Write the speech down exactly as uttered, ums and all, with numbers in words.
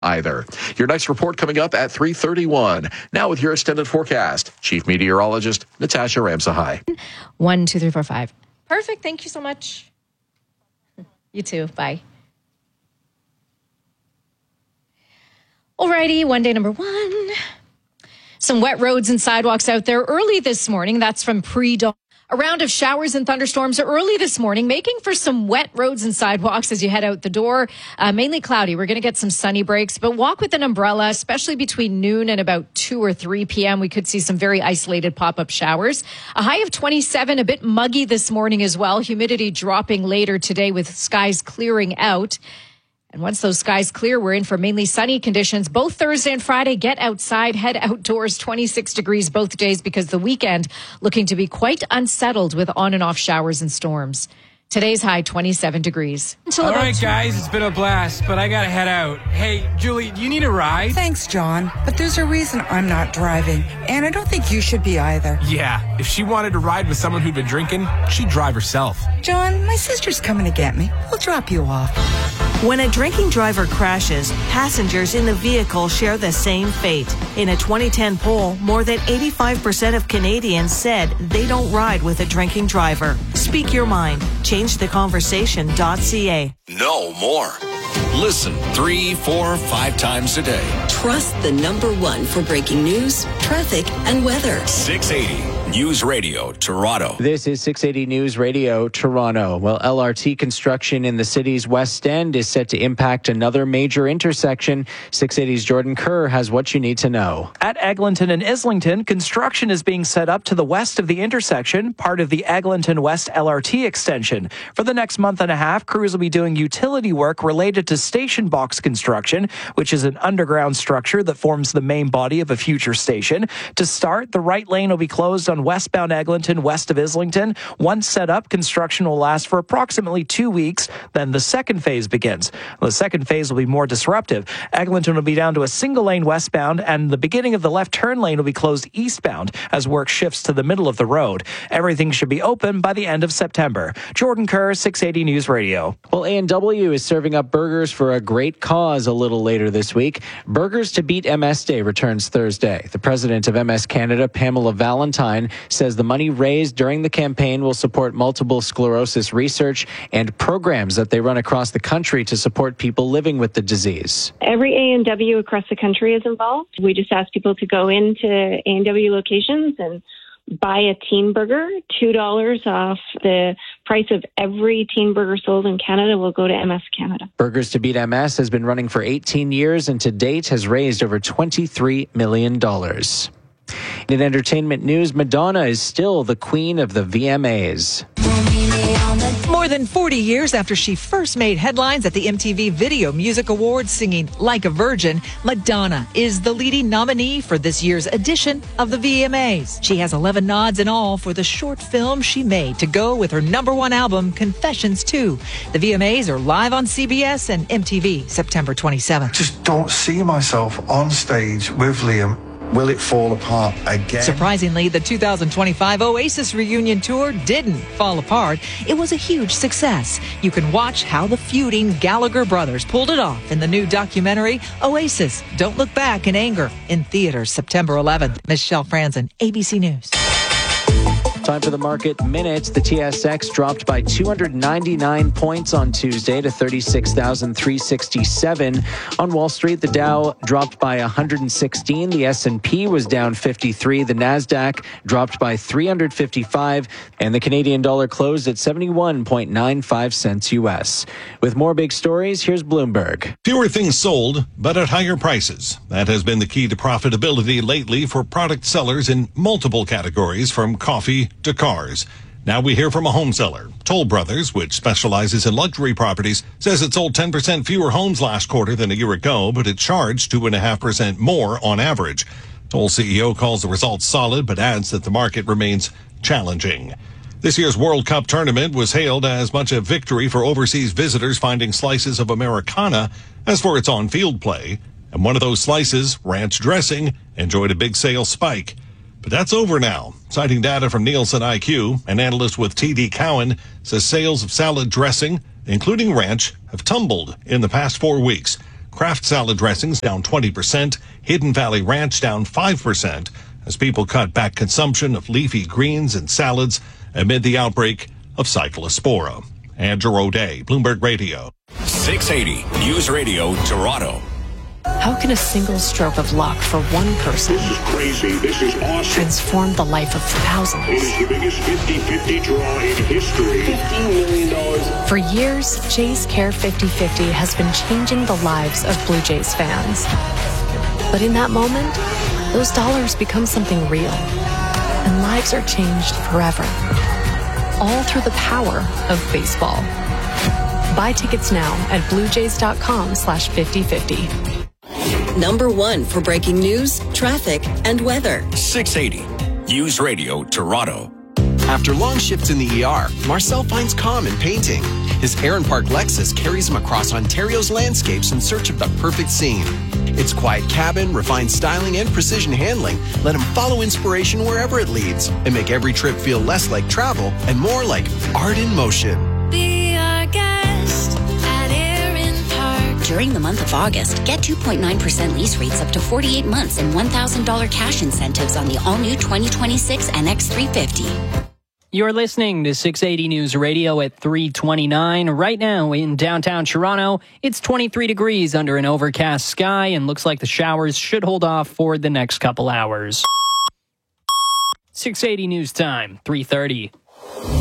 either. Your next report coming up at three thirty-one. Now with your extended forecast, Chief Meteorologist Natasha Ramsahai. One, two, three, four, five. Perfect. Thank you so much. You too. Bye. Alrighty, one day number one. Some wet roads and sidewalks out there early this morning. That's from pre-dawn. A round of showers and thunderstorms early this morning, making for some wet roads and sidewalks as you head out the door. Uh, mainly cloudy. We're going to get some sunny breaks, but walk with an umbrella, especially between noon and about two or three p.m. We could see some very isolated pop-up showers. A high of twenty-seven, a bit muggy this morning as well. Humidity dropping later today with skies clearing out. And once those skies clear, we're in for mainly sunny conditions. Both Thursday and Friday, get outside, head outdoors, twenty-six degrees both days because the weekend looking to be quite unsettled with on and off showers and storms. Today's high, twenty-seven degrees. Until All right, guys, it's been a blast, but I got to head out. Hey, Julie, do you need a ride? Thanks, John, but there's a reason I'm not driving, and I don't think you should be either. Yeah, if she wanted to ride with someone who'd been drinking, she'd drive herself. John, my sister's coming to get me. We'll drop you off. When a drinking driver crashes, passengers in the vehicle share the same fate. In a twenty ten poll, more than eighty-five percent of Canadians said they don't ride with a drinking driver. Speak your mind. change the conversation dot c a. Know more. Listen three, four, five times a day. Trust the number one for breaking news, traffic, and weather. six eighty News Radio, Toronto. This is six eighty News Radio, Toronto. Well, L R T construction in the city's West End is set to impact another major intersection. six eighty's Jordan Kerr has what you need to know. At Eglinton and Islington, construction is being set up to the west of the intersection, part of the Eglinton West L R T extension. For the next month and a half, crews will be doing utility work related to station box construction, which is an underground structure that forms the main body of a future station. To start, the right lane will be closed on westbound Eglinton, west of Islington. Once set up, construction will last for approximately two weeks. Then the second phase begins. The second phase will be more disruptive. Eglinton will be down to a single lane westbound, and the beginning of the left turn lane will be closed eastbound as work shifts to the middle of the road. Everything should be open by the end of September. Jordan Kerr, six eighty News Radio. Well, A and W is serving up burgers for a great cause a little later this week. Burgers to Beat M S Day returns Thursday. The president of M S Canada, Pamela Valentine, says the money raised during the campaign will support multiple sclerosis research and programs that they run across the country to support people living with the disease. Every A and W across the country is involved. We just ask people to go into A and W locations and buy a teen burger. two dollars off the price of every teen burger sold in Canada will go to M S Canada. Burgers to Beat M S has been running for eighteen years and to date has raised over twenty-three million dollars. In entertainment news, Madonna is still the queen of the V M As. More than forty years after she first made headlines at the M T V Video Music Awards singing Like a Virgin, Madonna is the leading nominee for this year's edition of the V M As. She has eleven nods in all for the short film she made to go with her number one album, Confessions two. The V M As are live on C B S and M T V September twenty-seventh. Just don't see myself on stage with Liam. Will it fall apart again? Surprisingly, the two thousand twenty-five Oasis reunion tour didn't fall apart. It was a huge success. You can watch how the feuding Gallagher brothers pulled it off in the new documentary, Oasis, Don't Look Back in Anger, in theaters September eleventh. Michelle Franzen, A B C News. Time for the market minutes. The T S X dropped by two hundred ninety-nine points on Tuesday to thirty-six thousand three hundred sixty-seven. On Wall Street, the Dow dropped by one hundred sixteen. The S and P was down fifty-three. The Nasdaq dropped by three hundred fifty-five. And the Canadian dollar closed at seventy-one point nine five cents U S. With more big stories, here's Bloomberg. Fewer things sold, but at higher prices. That has been the key to profitability lately for product sellers in multiple categories, from coffee to cars. Now we hear from a home seller. Toll Brothers, which specializes in luxury properties, says it sold ten percent fewer homes last quarter than a year ago, but it charged two point five percent more on average. Toll C E O calls the results solid, but adds that the market remains challenging. This year's World Cup tournament was hailed as much a victory for overseas visitors finding slices of Americana as for its on-field play. And one of those slices, ranch dressing, enjoyed a big sales spike. But that's over now. Citing data from Nielsen I Q, an analyst with T D Cowen says sales of salad dressing, including ranch, have tumbled in the past four weeks. Kraft salad dressings down twenty percent. Hidden Valley Ranch down five percent as people cut back consumption of leafy greens and salads amid the outbreak of Cyclospora. Andrew O'Day, Bloomberg Radio. six eighty News Radio, Toronto. How can a single stroke of luck for one person This is crazy. This is awesome. transform the life of thousands? It is the biggest fifty-fifty draw in history. fifteen million dollars. For years, Jays Care fifty fifty has been changing the lives of Blue Jays fans. But in that moment, those dollars become something real, and lives are changed forever. All through the power of baseball. Buy tickets now at bluejays.com slash 5050. Number one for breaking news, traffic, and weather. six eighty News Radio, Toronto. After long shifts in the E R, Marcel finds calm in painting. His Heron Park Lexus carries him across Ontario's landscapes in search of the perfect scene. Its quiet cabin, refined styling, and precision handling let him follow inspiration wherever it leads and make every trip feel less like travel and more like art in motion. Be our guest at Heron Park. During the month of August, get two point nine percent lease rates up to forty-eight months and one thousand dollars cash incentives on the all-new twenty twenty-six N X three fifty. You're listening to six eighty News Radio at three twenty-nine. Right now in downtown Toronto, it's twenty-three degrees under an overcast sky and looks like the showers should hold off for the next couple hours. six eighty News Time, three thirty.